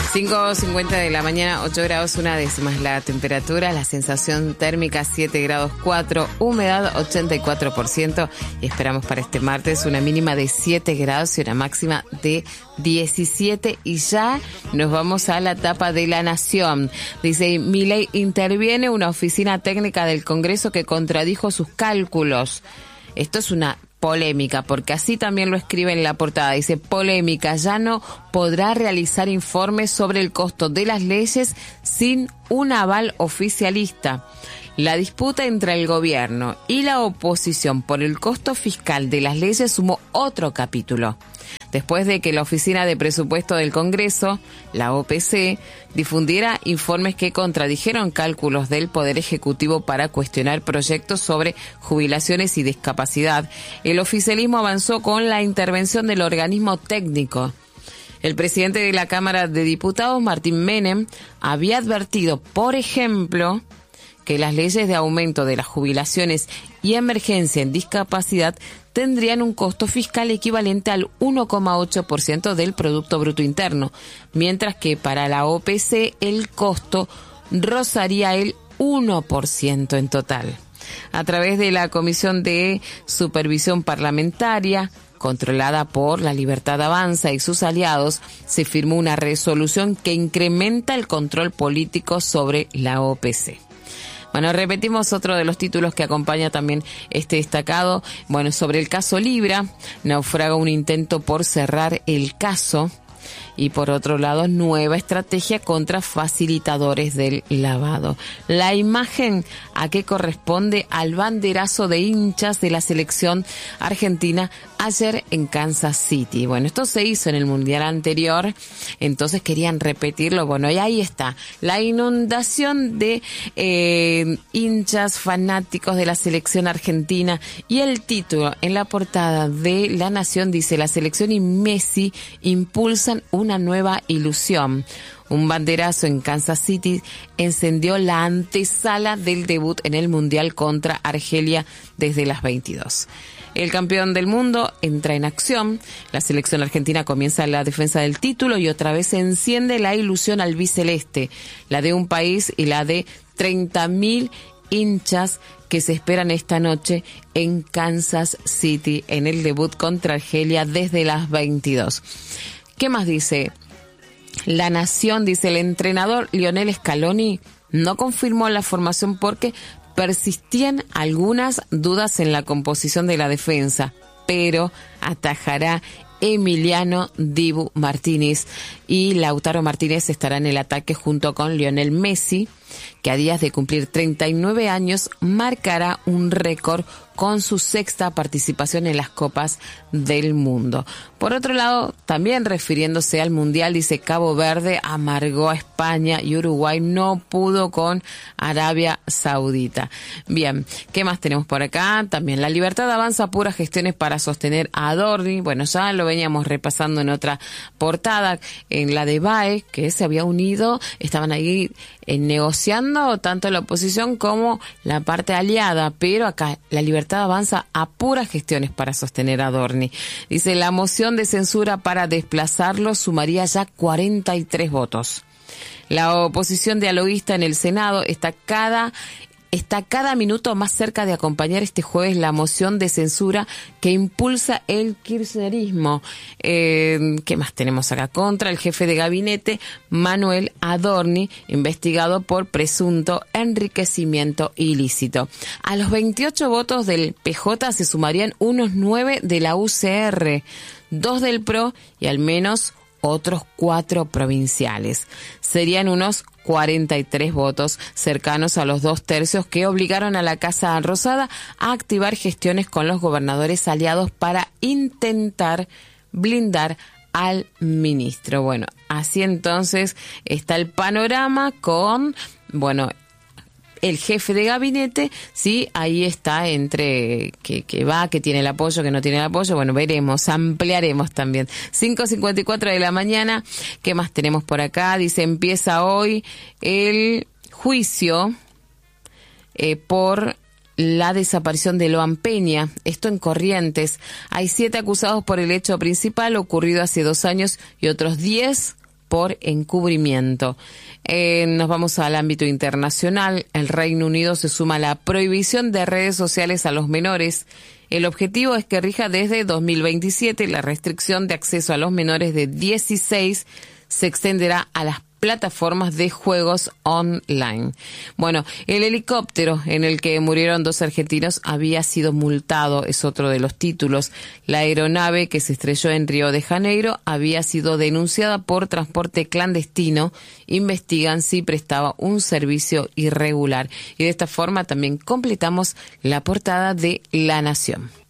5:50 de la mañana, 8 grados 1 la temperatura, la sensación térmica 7 grados 4, humedad 84%, y esperamos para este martes una mínima de 7 grados y una máxima de 17, y ya nos vamos a la tapa de La Nación. Dice, Milei interviene una oficina técnica del Congreso que contradijo sus cálculos. Esto es una polémica, porque así también lo escribe en la portada. Dice, polémica, ya no podrá realizar informes sobre el costo de las leyes sin un aval oficialista. La disputa entre el gobierno y la oposición por el costo fiscal de las leyes sumó otro capítulo. Después de que la Oficina de Presupuesto del Congreso, la OPC, difundiera informes que contradijeron cálculos del Poder Ejecutivo para cuestionar proyectos sobre jubilaciones y discapacidad, el oficialismo avanzó con la intervención del organismo técnico. El presidente de la Cámara de Diputados, Martín Menem, había advertido, por ejemplo, que las leyes de aumento de las jubilaciones y emergencia en discapacidad tendrían un costo fiscal equivalente al 1,8% del Producto Bruto Interno, mientras que para la OPC el costo rozaría el 1% en total. A través de la Comisión de Supervisión Parlamentaria, controlada por La Libertad Avanza y sus aliados, se firmó una resolución que incrementa el control político sobre la OPC. Bueno, repetimos otro de los títulos que acompaña también este destacado. Bueno, sobre el caso Libra, naufraga un intento por cerrar el caso. Y por otro lado, nueva estrategia contra facilitadores del lavado. La imagen a que corresponde al banderazo de hinchas de la selección argentina ayer en Kansas City. Bueno, esto se hizo en el mundial anterior, entonces querían repetirlo. Bueno, y ahí está, la inundación de hinchas fanáticos de la selección argentina. Y el título en la portada de La Nación dice, la selección y Messi impulsan una nueva ilusión. Un banderazo en Kansas City encendió la antesala del debut en el Mundial contra Argelia desde las 22. El campeón del mundo entra en acción. La selección argentina comienza la defensa del título y otra vez se enciende la ilusión albiceleste, la de un país y la de 30.000 hinchas que se esperan esta noche en Kansas City en el debut contra Argelia desde las 22. ¿Qué más dice La Nación? Dice, el entrenador Lionel Scaloni no confirmó la formación porque persistían algunas dudas en la composición de la defensa, pero atajará Emiliano Dibu Martínez, y Lautaro Martínez estará en el ataque junto con Lionel Messi, que a días de cumplir 39 años marcará un récord con su sexta participación en las Copas del Mundo. Por otro lado, también refiriéndose al Mundial, dice, Cabo Verde amargó a España y Uruguay no pudo con Arabia Saudita. Bien, ¿qué más tenemos por acá? También La Libertad Avanza, puras gestiones para sostener a Adorni. Bueno, ya lo veníamos repasando en otra portada, en la de BAE, que se había unido, estaban ahí negociando tanto la oposición como la parte aliada, pero acá La Libertad Avanza a puras gestiones para sostener a Adorni. Dice, la moción de censura para desplazarlo sumaría ya 43 votos. La oposición dialoguista en el Senado está cada minuto más cerca de acompañar este jueves la moción de censura que impulsa el kirchnerismo. ¿Qué más tenemos acá? Contra el jefe de gabinete, Manuel Adorni, investigado por presunto enriquecimiento ilícito. A los 28 votos del PJ se sumarían unos 9 de la UCR, 2 del PRO y al menos otros 4 provinciales. Serían unos 43 votos, cercanos a los 2/3 que obligaron a la Casa Rosada a activar gestiones con los gobernadores aliados para intentar blindar al ministro. Bueno, así entonces está el panorama con, bueno, el jefe de gabinete, sí, ahí está entre que tiene el apoyo, que no tiene el apoyo. Bueno, veremos, ampliaremos también. 5:54 de la mañana, ¿qué más tenemos por acá? Dice, empieza hoy el juicio por la desaparición de Loan Peña, esto en Corrientes. Hay 7 acusados por el hecho principal ocurrido hace 2 años y otros 10 por encubrimiento. Nos vamos al ámbito internacional. El Reino Unido se suma a la prohibición de redes sociales a los menores. El objetivo es que rija desde 2027. La restricción de acceso a los menores de 16 se extenderá a las plataformas de juegos online. Bueno, el helicóptero en el que murieron 2 argentinos había sido multado, es otro de los títulos. La aeronave que se estrelló en Río de Janeiro había sido denunciada por transporte clandestino. Investigan si prestaba un servicio irregular. Y de esta forma también completamos la portada de La Nación.